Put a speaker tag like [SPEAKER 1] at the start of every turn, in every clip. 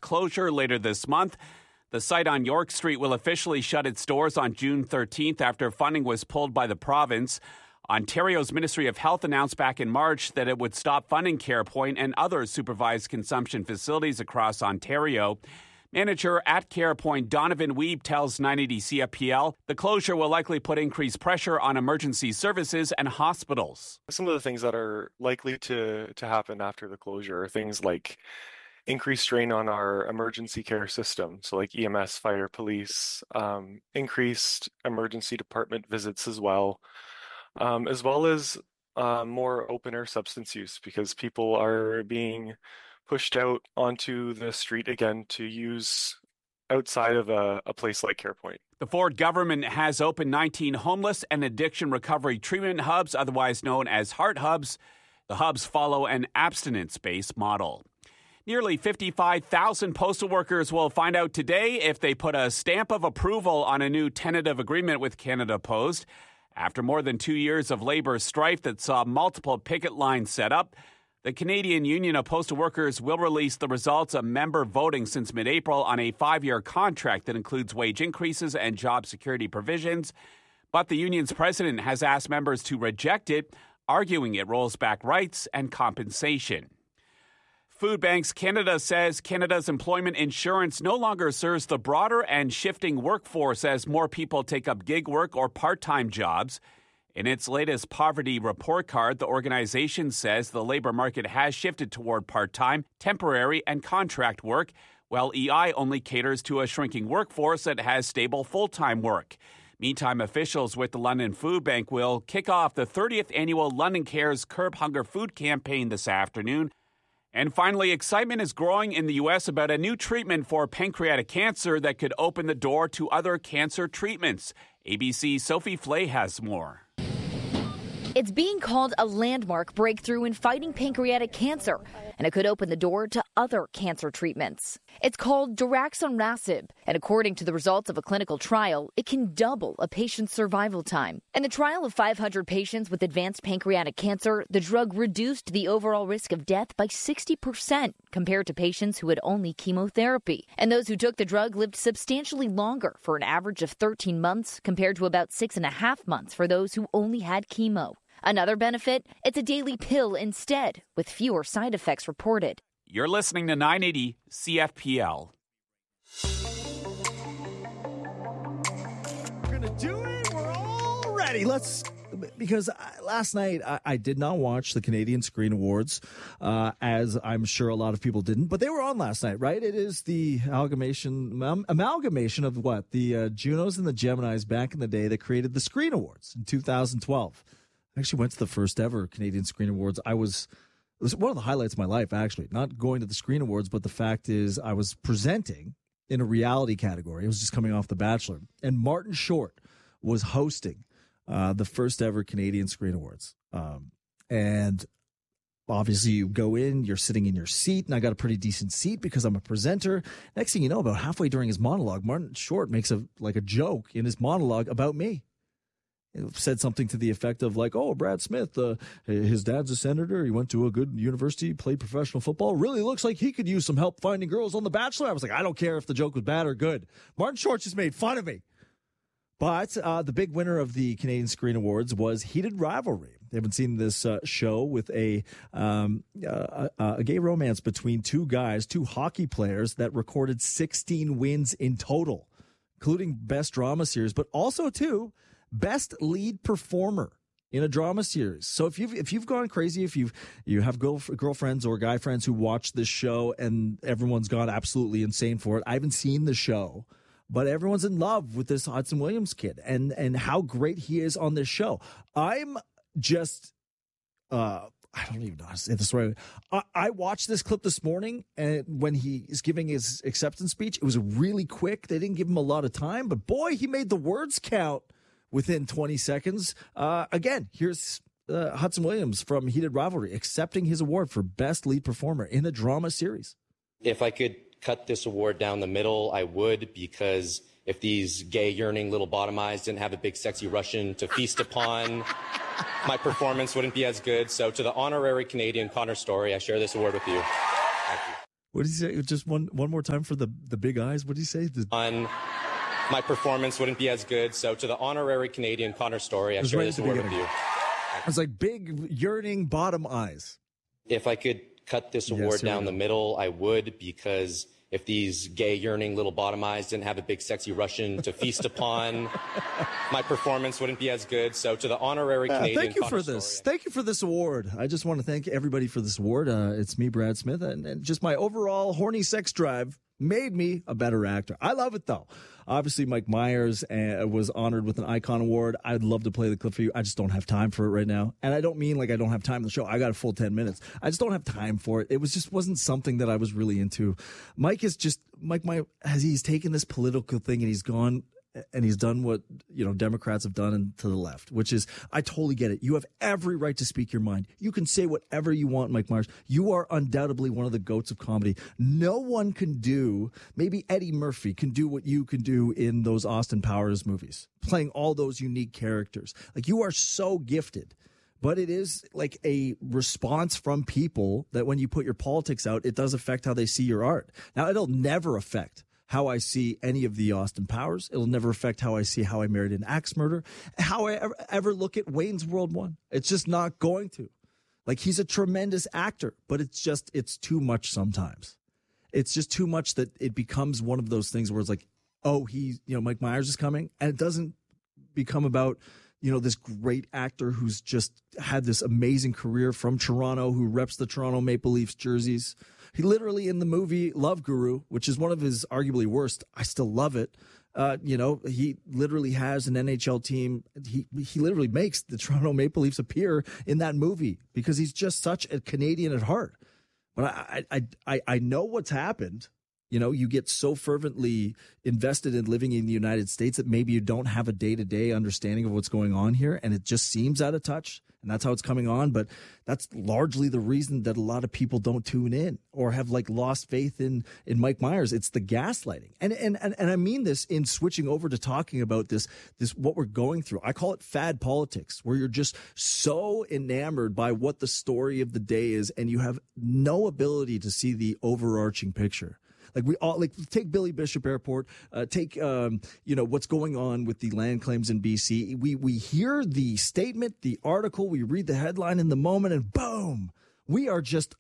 [SPEAKER 1] closure later this month. The site on York Street will officially shut its doors on June 13th after funding was pulled by the province. Ontario's Ministry of Health announced back in March that it would stop funding CarePoint and other supervised consumption facilities across Ontario. Manager at CarePoint Donovan Weeb tells 980 CFPL the closure will likely put increased pressure on emergency services and hospitals.
[SPEAKER 2] Some of the things that are likely to happen after the closure are things like increased strain on our emergency care system, so like EMS, fire, police, increased emergency department visits as well as more open-air substance use because people are being pushed out onto the street again to use outside of a place like CarePoint.
[SPEAKER 1] The Ford government has opened 19 homeless and addiction recovery treatment hubs, otherwise known as Heart Hubs. The hubs follow an abstinence-based model. Nearly 55,000 postal workers will find out today if they put a stamp of approval on a new tentative agreement with Canada Post. After more than 2 years of labor strife that saw multiple picket lines set up, the Canadian Union of Postal Workers will release the results of member voting since mid-April on a 5-year contract that includes wage increases and job security provisions. But the union's president has asked members to reject it, arguing it rolls back rights and compensation. Food Banks Canada says Canada's employment insurance no longer serves the broader and shifting workforce as more people take up gig work or part-time jobs. In its latest poverty report card, the organization says the labor market has shifted toward part-time, temporary, and contract work, while EI only caters to a shrinking workforce that has stable full-time work. Meantime, officials with the London Food Bank will kick off the 30th annual London Cares Curb Hunger Food campaign this afternoon. And finally, excitement is growing in the U.S. about a new treatment for pancreatic cancer that could open the door to other cancer treatments. ABC's Sophie Flay has more.
[SPEAKER 3] It's being called a landmark breakthrough in fighting pancreatic cancer, and it could open the door to other cancer treatments. It's called daraxonrasib, and according to the results of a clinical trial, it can double a patient's survival time. In the trial of 500 patients with advanced pancreatic cancer, the drug reduced the overall risk of death by 60% compared to patients who had only chemotherapy. And those who took the drug lived substantially longer, for an average of 13 months compared to about 6.5 months for those who only had chemo. Another benefit, it's a daily pill instead, with fewer side effects reported.
[SPEAKER 1] You're listening to 980 CFPL.
[SPEAKER 4] We're going to do it. We're all ready. Because last night I did not watch the Canadian Screen Awards, as I'm sure a lot of people didn't, but they were on last night, right? It is the amalgamation of what? The Junos and the Geminis back in the day that created the Screen Awards in 2012. I actually went to the first ever Canadian Screen Awards. It was one of the highlights of my life, actually. Not going to the Screen Awards, but the fact is I was presenting in a reality category. I was just coming off The Bachelor. And Martin Short was hosting the first ever Canadian Screen Awards. And obviously you go in, you're sitting in your seat, and I got a pretty decent seat because I'm a presenter. Next thing you know, about halfway during his monologue, Martin Short makes a joke in his monologue about me. It said something to the effect of like, oh, Brad Smith, his dad's a senator. He went to a good university, played professional football. Really looks like he could use some help finding girls on The Bachelor. I was like, I don't care if the joke was bad or good. Martin Short just made fun of me. But the big winner of the Canadian Screen Awards was Heated Rivalry. They haven't seen this show with a gay romance between two hockey players that recorded 16 wins in total, including Best Drama Series, but also, too, Best Lead Performer in a drama series. So if you've gone crazy, if you have girlfriends or guy friends who watch this show and everyone's gone absolutely insane for it, I haven't seen the show, but everyone's in love with this Hudson Williams kid and how great he is on this show. I'm just I don't even know how to say this right. I watched this clip this morning, and when he is giving his acceptance speech, it was really quick. They didn't give him a lot of time, but boy, he made the words count within 20 seconds. Again, here's Hudson Williams from Heated Rivalry accepting his award for Best Lead Performer in a drama series.
[SPEAKER 5] If I could cut this award down the middle, I would, because if these gay, yearning little bottom eyes didn't have a big, sexy Russian to feast upon, my performance wouldn't be as good. So to the honorary Canadian Connor Story, I share this award with you. Thank you.
[SPEAKER 4] What did he say? Just one more time for the big eyes. What did he say?
[SPEAKER 5] My performance wouldn't be as good. So to the honorary Canadian Connor Story, I share this award with you.
[SPEAKER 4] It's like big, yearning bottom eyes.
[SPEAKER 5] If I could cut this award down the middle, I would, because if these gay, yearning little bottom eyes didn't have a big, sexy Russian to feast upon, my performance wouldn't be as good. So to the honorary Canadian
[SPEAKER 4] thank you
[SPEAKER 5] Connor
[SPEAKER 4] for this. Thank you for this award. I just want to thank everybody for this award. It's me, Brad Smith, and just my overall horny sex drive made me a better actor. I love it, though. Obviously, Mike Myers was honored with an Icon Award. I'd love to play the clip for you. I just don't have time for it right now. And I don't mean like I don't have time in the show. I got a full 10 minutes. I just don't have time for it. It wasn't something that I was really into. He's taken this political thing and he's gone and he's done what, Democrats have done to the left, which is, I totally get it. You have every right to speak your mind. You can say whatever you want, Mike Myers. You are undoubtedly one of the goats of comedy. No one can do, maybe Eddie Murphy can do what you can do in those Austin Powers movies, playing all those unique characters. Like, you are so gifted. But it is like a response from people that when you put your politics out, it does affect how they see your art. Now, it'll never affect how I see any of the Austin Powers. It'll never affect how I see How I Married an Axe Murderer, how I ever look at Wayne's World 1. It's just not going to. Like, he's a tremendous actor, but it's too much sometimes. It's just too much that it becomes one of those things where it's like, oh, Mike Myers is coming, and it doesn't become about, this great actor who's just had this amazing career from Toronto, who reps the Toronto Maple Leafs jerseys. He literally, in the movie Love Guru, which is one of his arguably worst, I still love it. He literally has an NHL team. He literally makes the Toronto Maple Leafs appear in that movie because he's just such a Canadian at heart. But I know what's happened. You get so fervently invested in living in the United States that maybe you don't have a day-to-day understanding of what's going on here, and it just seems out of touch, and that's how it's coming on. But that's largely the reason that a lot of people don't tune in or have lost faith in Mike Myers. It's the gaslighting. And I mean this in switching over to talking about this what we're going through. I call it fad politics, where you're just so enamored by what the story of the day is, and you have no ability to see the overarching picture. Take Billy Bishop Airport, take what's going on with the land claims in BC. We hear the statement, the article, we read the headline in the moment, and boom, we are just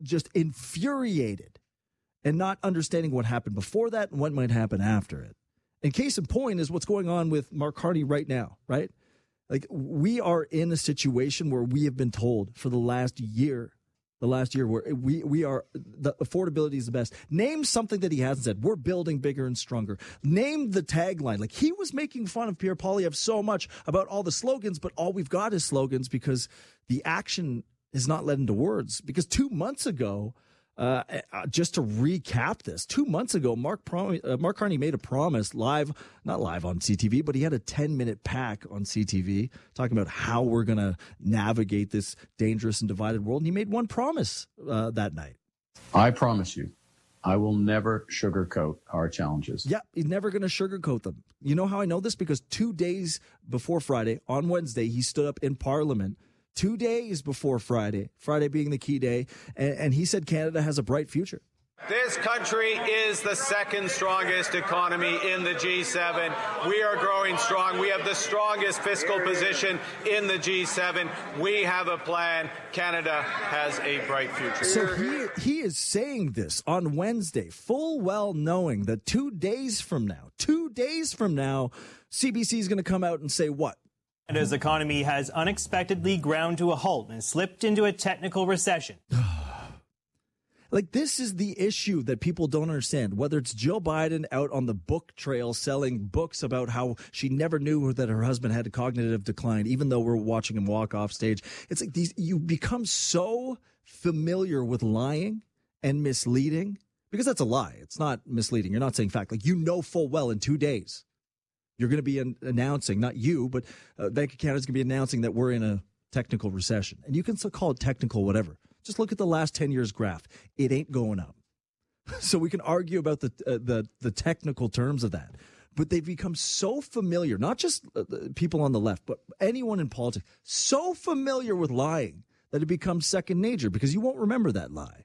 [SPEAKER 4] infuriated and not understanding what happened before that and what might happen after it. And case in point is what's going on with Mark Carney right now, right? Like, we are in a situation where we have been told for the last year where we are, the affordability is the best. Name something that he hasn't said. We're building bigger and stronger. Name the tagline. Like, he was making fun of Pierre Poilievre so much about all the slogans, but all we've got is slogans because the action is not led into words. Because 2 months ago, just to recap this, 2 months ago, Mark Carney made a promise not live on CTV, but he had a 10-minute pack on CTV talking about how we're going to navigate this dangerous and divided world. And he made one promise that night.
[SPEAKER 6] I promise you, I will never sugarcoat our challenges.
[SPEAKER 4] Yeah, he's never going to sugarcoat them. You know how I know this? Because 2 days before Friday, on Wednesday, he stood up in Parliament 2 days before Friday being the key day, and he said Canada has a bright future.
[SPEAKER 7] This country is the second strongest economy in the G7. We are growing strong. We have the strongest fiscal position in the G7. We have a plan. Canada has a bright future.
[SPEAKER 4] So he is saying this on Wednesday, full well knowing that 2 days from now, CBC is going to come out and say what?
[SPEAKER 8] Canada's economy has unexpectedly ground to a halt and slipped into a technical recession.
[SPEAKER 4] Like, this is the issue that people don't understand, whether it's Jill Biden out on the book trail selling books about how she never knew that her husband had a cognitive decline, even though we're watching him walk off stage. It's like you become so familiar with lying and misleading, because that's a lie. It's not misleading. You're not saying fact. Like, full well in 2 days, you're going to be announcing, not you, but Bank of Canada is going to be announcing that we're in a technical recession. And you can still call it technical, whatever. Just look at the last 10 years graph. It ain't going up. So we can argue about the technical terms of that. But they've become so familiar, not just people on the left, but anyone in politics, so familiar with lying that it becomes second nature because you won't remember that lie.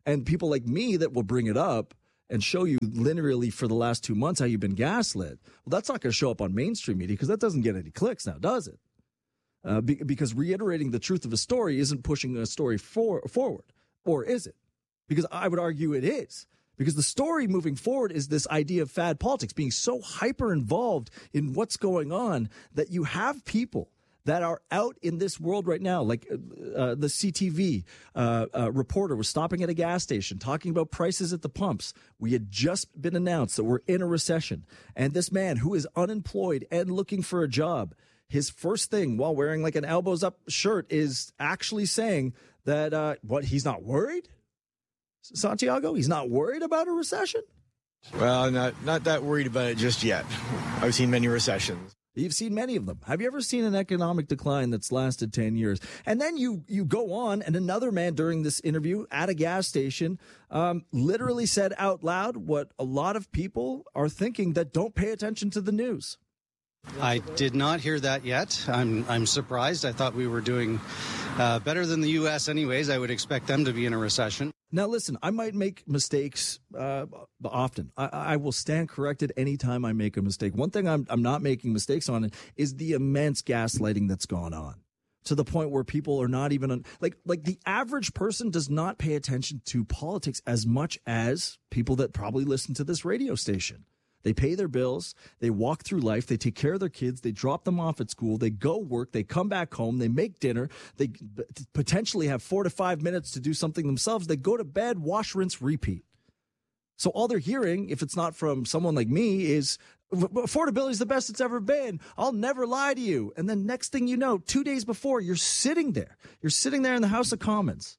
[SPEAKER 4] And people like me that will bring it up and show you linearly for the last 2 months how you've been gaslit. Well, that's not going to show up on mainstream media because that doesn't get any clicks now, does it? Because reiterating the truth of a story isn't pushing a story forward. Or is it? Because I would argue it is. Because the story moving forward is this idea of fad politics, being so hyper involved in what's going on that you have people that are out in this world right now, like the CTV reporter was stopping at a gas station talking about prices at the pumps. We had just been announced that we're in a recession. And this man who is unemployed and looking for a job, his first thing while wearing like an elbows up shirt is actually saying that, he's not worried? Santiago, he's not worried about a recession?
[SPEAKER 9] Well, not that worried about it just yet. I've seen many recessions.
[SPEAKER 4] You've seen many of them. Have you ever seen an economic decline that's lasted 10 years? And then you go on, and another man during this interview at a gas station literally said out loud what a lot of people are thinking that don't pay attention to the news.
[SPEAKER 10] I did not hear that yet. I'm surprised. I thought we were doing better than the U.S. anyways. I would expect them to be in a recession.
[SPEAKER 4] Now, listen, I might make mistakes often. I will stand corrected anytime I make a mistake. One thing I'm not making mistakes on is the immense gaslighting that's gone on to the point where people are not even like the average person does not pay attention to politics as much as people that probably listen to this radio station. They pay their bills, they walk through life, they take care of their kids, they drop them off at school, they go work, they come back home, they make dinner, they potentially have 4 to 5 minutes to do something themselves, they go to bed, wash, rinse, repeat. So all they're hearing, if it's not from someone like me, is affordability is the best it's ever been. I'll never lie to you. And then next thing you know, 2 days before, you're sitting there in the House of Commons.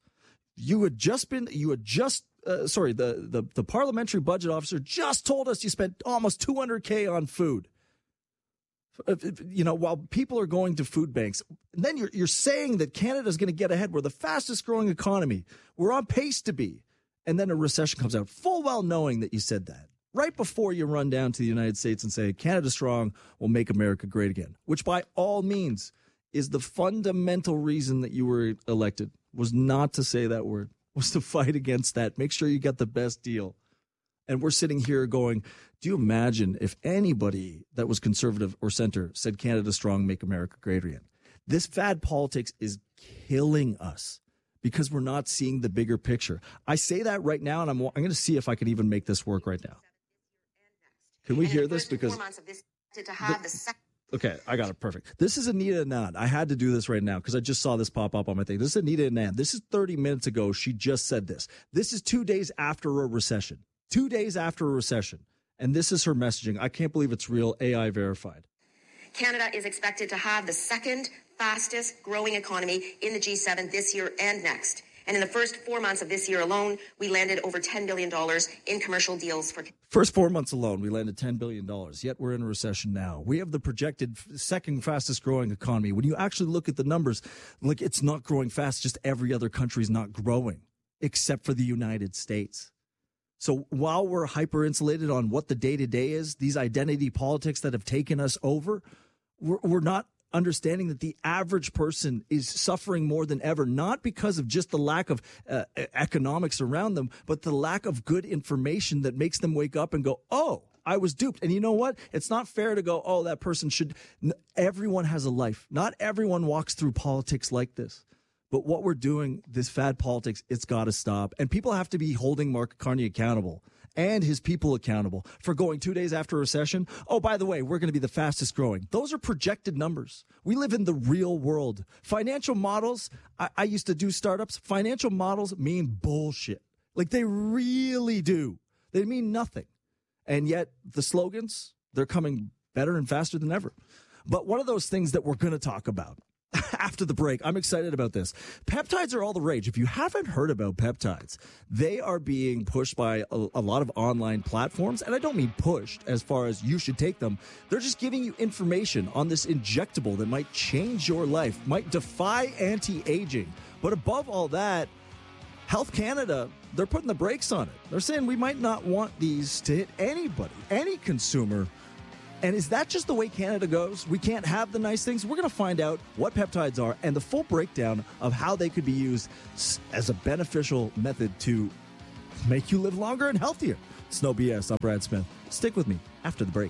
[SPEAKER 4] The parliamentary budget officer just told us you spent almost $200K on food. While people are going to food banks. And then you're saying that Canada's going to get ahead. We're the fastest growing economy. We're on pace to be. And then a recession comes out, full well knowing that you said that. Right before you run down to the United States and say, Canada strong will make America great again. Which by all means is the fundamental reason that you were elected, was not to say that word. Was to fight against that. Make sure you get the best deal. And we're sitting here going, do you imagine if anybody that was conservative or center said Canada strong, make America great again? This fad politics is killing us because we're not seeing the bigger picture. I say that right now, and I'm going to see if I can even make this work right now. Can we hear this? Because okay, I got it. Perfect. This is Anita Anand. I had to do this right now because I just saw this pop up on my thing. This is Anita Anand. This is 30 minutes ago. She just said this. This is 2 days after a recession. 2 days after a recession. And this is her messaging. I can't believe it's real. AI verified.
[SPEAKER 11] Canada is expected to have the second fastest growing economy in the G7 this year and next. And in the first 4 months of this year alone, we landed over $10 billion in commercial deals for...
[SPEAKER 4] First 4 months alone, we landed $10 billion, yet we're in a recession now. We have the projected second fastest growing economy. When you actually look at the numbers, like it's not growing fast, just every other country is not growing, except for the United States. So while we're hyper-insulated on what the day-to-day is, these identity politics that have taken us over, we're not understanding that the average person is suffering more than ever, not because of just the lack of economics around them, but the lack of good information that makes them wake up and go, oh, I was duped. And you know what? It's not fair to go, oh, that person should. Everyone has a life. Not everyone walks through politics like this. But what we're doing, this fad politics, it's got to stop. And people have to be holding Mark Carney accountable and his people accountable for going 2 days after a recession. Oh, by the way, we're going to be the fastest growing. Those are projected numbers. We live in the real world. Financial models, I used to do startups. Financial models mean bullshit. Like they really do. They mean nothing. And yet the slogans, they're coming better and faster than ever. But one of those things that we're going to talk about after the break, I'm excited about this. Peptides are all the rage. If you haven't heard about peptides, they are being pushed by a lot of online platforms. And I don't mean pushed as far as you should take them. They're just giving you information on this injectable that might change your life, might defy anti-aging. But above all that, Health Canada, they're putting the brakes on it. They're saying we might not want these to hit anybody, any consumer. And is that just the way Canada goes? We can't have the nice things? We're going to find out what peptides are and the full breakdown of how they could be used as a beneficial method to make you live longer and healthier. It's no BS. I'm Brad Smith. Stick with me after the break.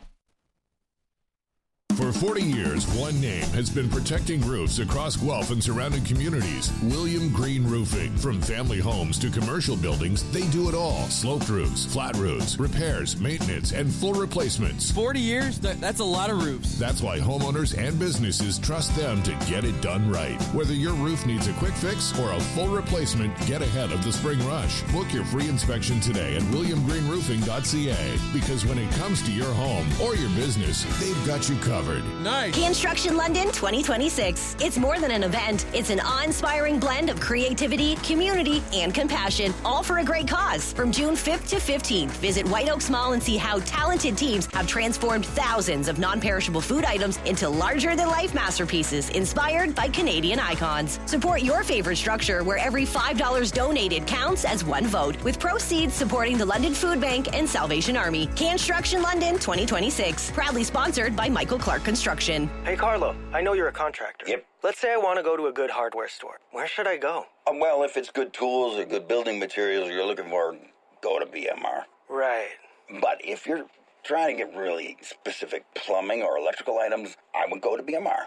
[SPEAKER 12] For 40 years, one name has been protecting roofs across Guelph and surrounding communities. William Green Roofing. From family homes to commercial buildings, they do it all. Sloped roofs, flat roofs, repairs, maintenance, and full replacements.
[SPEAKER 13] 40 years? That's a lot of roofs.
[SPEAKER 12] That's why homeowners and businesses trust them to get it done right. Whether your roof needs a quick fix or a full replacement, get ahead of the spring rush. Book your free inspection today at williamgreenroofing.ca, because when it comes to your home or your business, they've got you covered.
[SPEAKER 13] Nice.
[SPEAKER 14] Construction London 2026. It's more than an event. It's an awe-inspiring blend of creativity, community, and compassion, all for a great cause. From June 5th to 15th, visit White Oaks Mall and see how talented teams have transformed thousands of non-perishable food items into larger-than-life masterpieces inspired by Canadian icons. Support your favorite structure, where every $5 donated counts as one vote, with proceeds supporting the London Food Bank and Salvation Army. Construction London 2026. Proudly sponsored by Michael Clark Construction.
[SPEAKER 15] Hey, Carlo, I know you're a contractor.
[SPEAKER 16] Yep.
[SPEAKER 15] Let's say I want to go to a good hardware store. Where should I go?
[SPEAKER 16] Well, if it's good tools or good building materials you're looking for, go to BMR.
[SPEAKER 15] Right.
[SPEAKER 16] But if you're trying to get really specific plumbing or electrical items, I would go to BMR.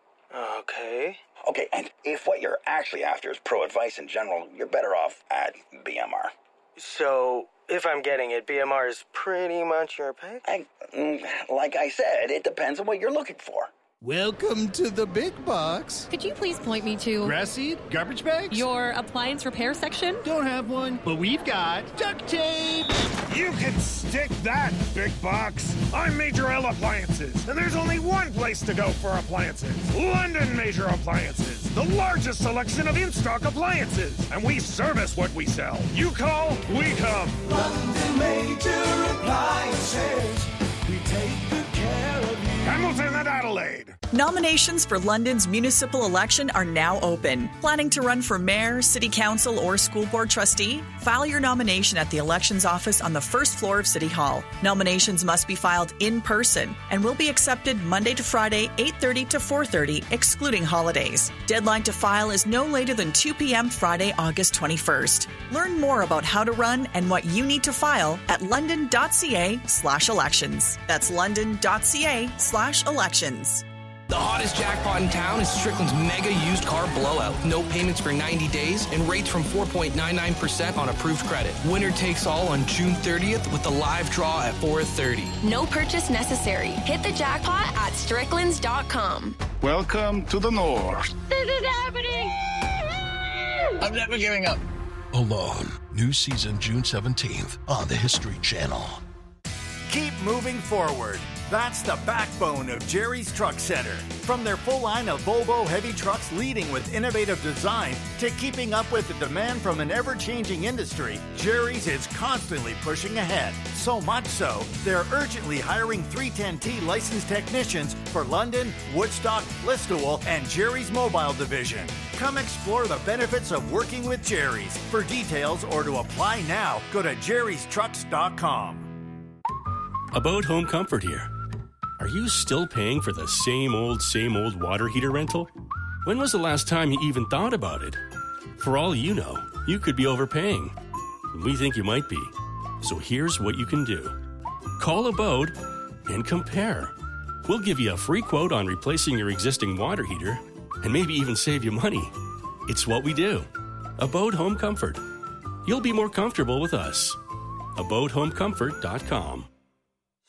[SPEAKER 15] Okay.
[SPEAKER 16] Okay, and if what you're actually after is pro advice in general, you're better off at BMR.
[SPEAKER 15] So, if I'm getting it, BMR is pretty much your pick?
[SPEAKER 16] Like I said, it depends on what you're looking for.
[SPEAKER 17] Welcome to the big box.
[SPEAKER 18] Could you please point me to...
[SPEAKER 17] Grass seed? Garbage bags?
[SPEAKER 18] Your appliance repair section?
[SPEAKER 17] Don't have one, but we've got duct tape.
[SPEAKER 19] You can stick that, big box. I'm Major L Appliances, and there's only one place to go for appliances. London Major Appliances, the largest selection of in-stock appliances. And we service what we sell. You call, we come.
[SPEAKER 20] London Major Appliances. We take good care of you.
[SPEAKER 19] Hamilton and Adelaide.
[SPEAKER 21] Nominations for London's municipal election are now open. Planning to run for mayor, city council, or school board trustee? File your nomination at the elections office on the first floor of City Hall. Nominations must be filed in person and will be accepted Monday to Friday, 8:30 to 4:30, excluding holidays. Deadline to file is no later than 2 p.m. Friday, August 21st. Learn more about how to run and what you need to file at london.ca/elections. That's london.ca/elections.
[SPEAKER 22] The hottest jackpot in town is Strickland's mega used car blowout. No payments for 90 days and rates from 4.99% on approved credit. Winner takes all on June 30th with the live draw at 4:30.
[SPEAKER 23] No purchase necessary. Hit the jackpot at stricklands.com.
[SPEAKER 24] Welcome to the North.
[SPEAKER 23] This is happening!
[SPEAKER 24] I'm never giving up. Alone. New season June 17th on the History Channel.
[SPEAKER 25] Keep moving forward. That's the backbone of Jerry's Truck Center. From their full line of Volvo heavy trucks leading with innovative design to keeping up with the demand from an ever-changing industry, Jerry's is constantly pushing ahead. So much so, they're urgently hiring 310T licensed technicians for London, Woodstock, Listowel, and Jerry's Mobile Division. Come explore the benefits of working with Jerry's. For details or to apply now, go to jerrystrucks.com.
[SPEAKER 26] About Home Comfort here. Are you still paying for the same old water heater rental? When was the last time you even thought about it? For all you know, you could be overpaying. We think you might be. So here's what you can do. Call Abode and compare. We'll give you a free quote on replacing your existing water heater and maybe even save you money. It's what we do. Abode Home Comfort. You'll be more comfortable with us. AbodeHomeComfort.com.